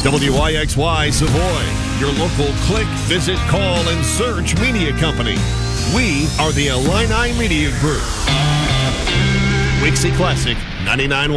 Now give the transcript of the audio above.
WIXY Savoy, your local click, visit, call, and search media company. We are the Illini Media Group. Wixie Classic 99.1.